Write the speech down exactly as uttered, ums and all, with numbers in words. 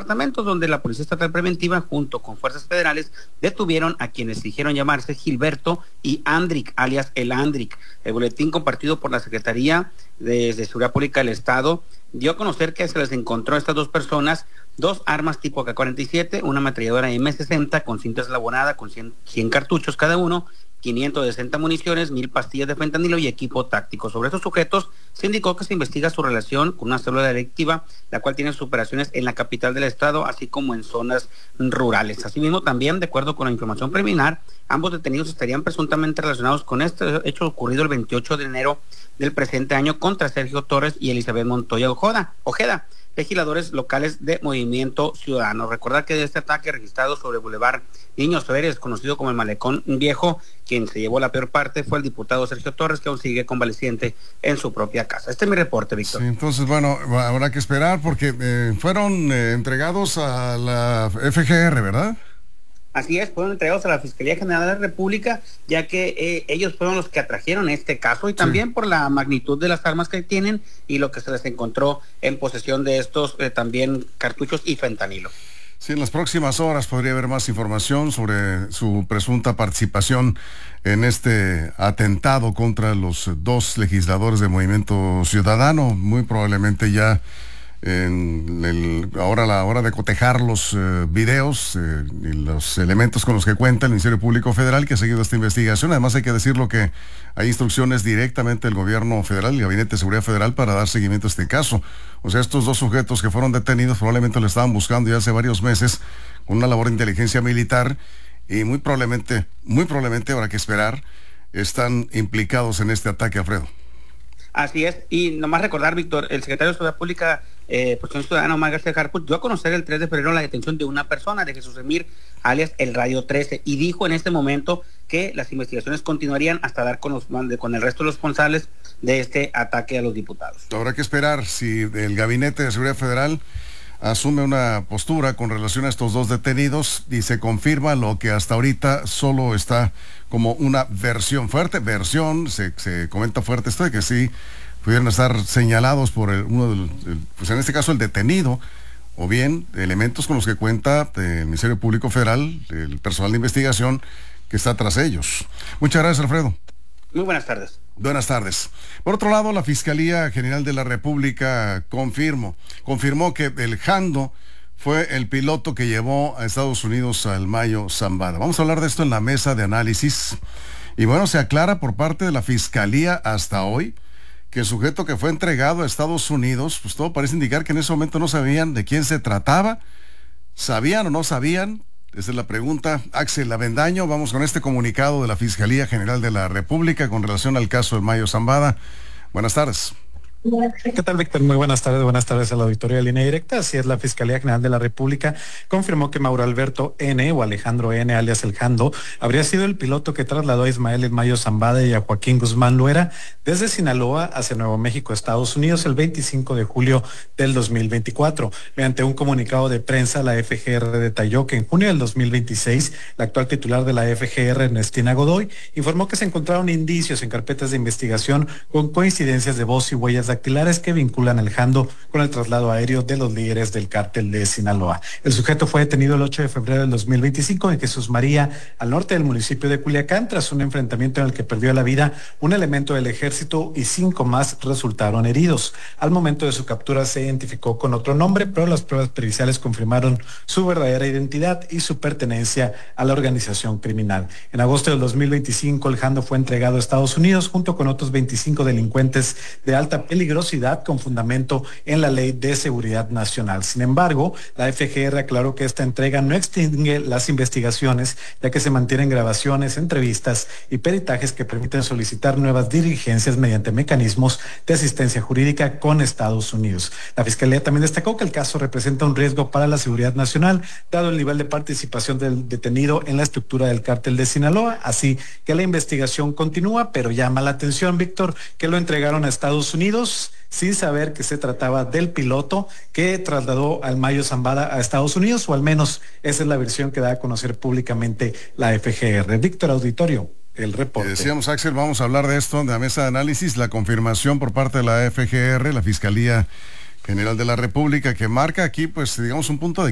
departamentos, donde la Policía Estatal Preventiva, junto con fuerzas federales, detuvieron a quienes dijeron llamarse Gilberto y Andric, alias el Andric. El boletín compartido por la Secretaría de, de Seguridad Pública del Estado dio a conocer que se les encontró a estas dos personas dos armas tipo A K cuarenta y siete, una ametralladora M sesenta con cinta eslabonada con cien, cien cartuchos cada uno, quinientas sesenta municiones, mil pastillas de fentanilo y equipo táctico. Sobre estos sujetos se indicó que se investiga su relación con una célula delictiva, la cual tiene sus operaciones en la capital del estado, así como en zonas rurales. Asimismo, también, de acuerdo con la información preliminar, ambos detenidos estarían presuntamente relacionados con este hecho ocurrido el veintiocho de enero del presente año contra Sergio Torres y Elizabeth Montoya Ojeda, Ojeda, legisladores locales de Movimiento Ciudadano. Recordar que de este ataque registrado sobre Boulevard Niños Pérez, conocido como el Malecón Viejo, quien se llevó la peor parte fue el diputado Sergio Torres, que aún sigue convaleciente en su propia casa. Este es mi reporte, Víctor. Sí, entonces, bueno, habrá que esperar porque eh, fueron eh, entregados a la F G R, ¿verdad? Así es, fueron entregados a la Fiscalía General de la República, ya que eh, ellos fueron los que atrajeron este caso y también sí. por la magnitud de las armas que tienen y lo que se les encontró en posesión de estos eh, también cartuchos y fentanilo. Sí, en las próximas horas podría haber más información sobre su presunta participación en este atentado contra los dos legisladores de Movimiento Ciudadano. Muy probablemente ya en el, ahora a la hora de cotejar los eh, videos eh, y los elementos con los que cuenta el Ministerio Público Federal, que ha seguido esta investigación. Además hay que decirlo que hay instrucciones directamente del Gobierno Federal, el Gabinete de Seguridad Federal, para dar seguimiento a este caso. O sea, estos dos sujetos que fueron detenidos probablemente lo estaban buscando ya hace varios meses con una labor de inteligencia militar y muy probablemente, muy probablemente habrá que esperar, están implicados en este ataque, Alfredo. Así es, y nomás recordar, Víctor, el secretario de Seguridad Pública, eh, Protección Ciudadana, Omar García Harfuch, dio a conocer el tres de febrero la detención de una persona, de Jesús Emir, alias el Radio trece, y dijo en este momento que las investigaciones continuarían hasta dar con, los, con el resto de los responsables de este ataque a los diputados. Habrá que esperar si el Gabinete de Seguridad Federal asume una postura con relación a estos dos detenidos y se confirma lo que hasta ahorita solo está como una versión fuerte, versión, se, se comenta fuerte esto de que sí pudieran estar señalados por el, uno del, el, pues en este caso el detenido, o bien elementos con los que cuenta el Ministerio Público Federal, el personal de investigación que está tras ellos. Muchas gracias, Alfredo. Muy buenas tardes. Buenas tardes. Por otro lado, la Fiscalía General de la República confirmó, confirmó que el Jando fue el piloto que llevó a Estados Unidos al Mayo Zambada. Vamos a hablar de esto en la mesa de análisis. Y bueno, se aclara por parte de la Fiscalía hasta hoy que el sujeto que fue entregado a Estados Unidos, pues todo parece indicar que en ese momento no sabían de quién se trataba. ¿Sabían o no sabían? Esa es la pregunta. Axel Avendaño, vamos con este comunicado de la Fiscalía General de la República con relación al caso del Mayo Zambada. Buenas tardes. ¿Qué tal, Víctor? Muy buenas tardes, buenas tardes a la auditoría de Línea Directa. Así es, la Fiscalía General de la República confirmó que Mauro Alberto N. o Alejandro N. alias El Jando habría sido el piloto que trasladó a Ismael El Mayo Zambada y a Joaquín Guzmán Luera desde Sinaloa hacia Nuevo México, Estados Unidos, el veinticinco de julio del dos mil veinticuatro. Mediante un comunicado de prensa, la F G R detalló que en junio del dos mil veintiséis, la actual titular de la F G R, Ernestina Godoy, informó que se encontraron indicios en carpetas de investigación con coincidencias de voz y huellas dactilares que vinculan al Jando con el traslado aéreo de los líderes del cártel de Sinaloa. El sujeto fue detenido el ocho de febrero del dos mil veinticinco en Jesús María, al norte del municipio de Culiacán, tras un enfrentamiento en el que perdió la vida un elemento del ejército y cinco más resultaron heridos. Al momento de su captura se identificó con otro nombre, pero las pruebas periciales confirmaron su verdadera identidad y su pertenencia a la organización criminal. En agosto del dos mil veinticinco, el Jando fue entregado a Estados Unidos junto con otros veinticinco delincuentes de alta peligrosidad con fundamento en la Ley de Seguridad Nacional. Sin embargo, la F G R aclaró que esta entrega no extingue las investigaciones, ya que se mantienen grabaciones, entrevistas y peritajes que permiten solicitar nuevas diligencias mediante mecanismos de asistencia jurídica con Estados Unidos. La Fiscalía también destacó que el caso representa un riesgo para la seguridad nacional, dado el nivel de participación del detenido en la estructura del cártel de Sinaloa, así que la investigación continúa, pero llama la atención, Víctor, que lo entregaron a Estados Unidos sin saber que se trataba del piloto que trasladó al Mayo Zambada a Estados Unidos, o al menos esa es la versión que da a conocer públicamente la F G R. Víctor, auditorio, el reporte. Decíamos, Axel, vamos a hablar de esto, de la mesa de análisis, la confirmación por parte de la F G R, la Fiscalía General de la República, que marca aquí, pues, digamos, un punto de